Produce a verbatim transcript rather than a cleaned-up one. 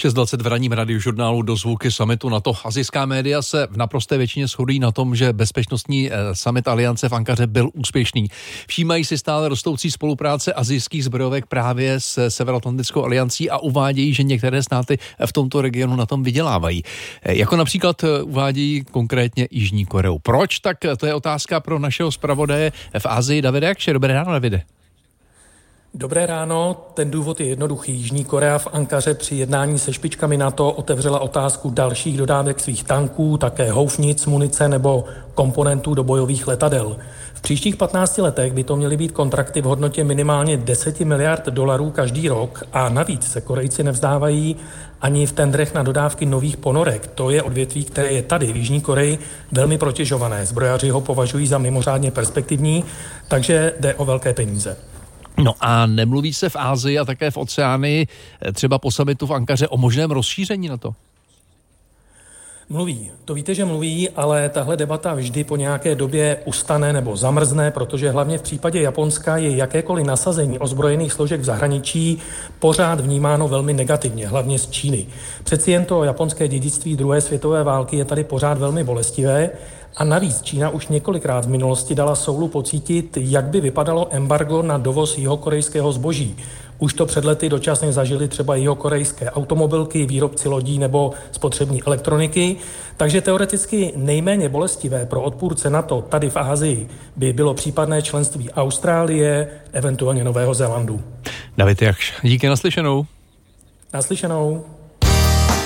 šest dvacet v ranním radiožurnálu Dozvuky summitu NATO. Asijská média se v naprosté většině shodují na tom, že bezpečnostní summit Aliance v Ankaře byl úspěšný. Všímají si stále rostoucí spolupráce asijských zbrojovek právě s Severoatlantickou aliancí a uvádějí, že některé státy v tomto regionu na tom vydělávají. Jako například uvádějí konkrétně Jižní Koreu. Proč? Tak to je otázka pro našeho zpravodaje v Asii Davida Jakše. Dobré ráno, Davide. Dobré ráno, ten důvod je jednoduchý. Jižní Korea v Ankaře při jednání se špičkami NATO otevřela otázku dalších dodávek svých tanků, také houfnic, munice nebo komponentů do bojových letadel. V příštích patnácti letech by to měly být kontrakty v hodnotě minimálně deset miliard dolarů každý rok a navíc se Korejci nevzdávají ani v tendrech na dodávky nových ponorek. To je odvětví, které je tady v Jižní Koreji velmi protěžované. Zbrojaři ho považují za mimořádně perspektivní, takže jde o velké peníze. No a nemluví se v Asii a také v Oceánii třeba po summitu v Ankaře o možném rozšíření na to? Mluví. To víte, že mluví, ale tahle debata vždy po nějaké době ustane nebo zamrzne, protože hlavně v případě Japonska je jakékoliv nasazení ozbrojených složek v zahraničí pořád vnímáno velmi negativně, hlavně z Číny. Přeci jen to japonské dědictví druhé světové války je tady pořád velmi bolestivé. A navíc Čína už několikrát v minulosti dala Soulu pocítit, jak by vypadalo embargo na dovoz jihokorejského zboží. Už to před lety dočasně zažili třeba jihokorejské automobilky, výrobci lodí nebo spotřební elektroniky. Takže teoreticky nejméně bolestivé pro odpůrce NATO tady v Asii by bylo případné členství Austrálie, eventuálně Nového Zélandu. David Jakš, díky, naslyšenou. Naslyšenou.